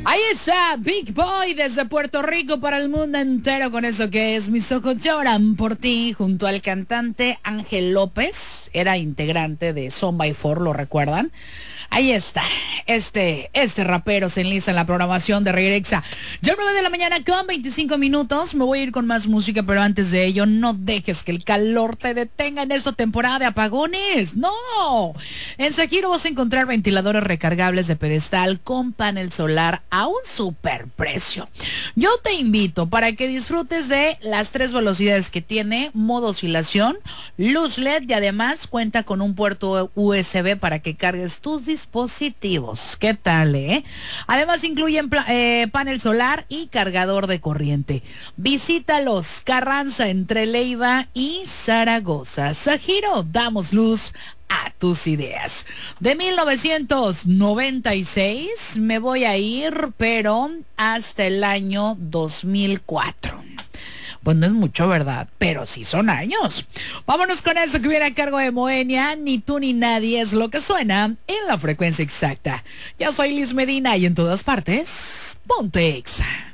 Ahí está, Big Boy desde Puerto Rico para el mundo entero con eso que es Mis ojos lloran por ti, junto al cantante Ángel López. Era integrante de Son by Four, ¿lo recuerdan? Ahí está, este rapero se enlista en la programación de Regresa. Ya 9 de la mañana con 25 minutos. Me voy a ir con más música, pero antes de ello, no dejes que el calor te detenga en esta temporada de apagones. ¡No! En Sajiro vas a encontrar ventiladores recargables de pedestal con panel solar a un super precio. Yo te invito para que disfrutes de las 3 velocidades que tiene: modo oscilación, luz LED y además cuenta con un puerto USB para que cargues tus dispositivos. ¿Qué tal, Además incluyen panel solar y cargador de corriente. Visítalos, Carranza entre Leiva y Zaragoza. Sajiro, damos luz a tus ideas. De 1996 me voy a ir, pero hasta el año 2004. Pues no es mucho, ¿verdad? Pero sí son años. Vámonos con eso que viene a cargo de Moenia. Ni tú ni nadie es lo que suena en la frecuencia exacta. Yo soy Liz Medina y en todas partes, ponte Exa.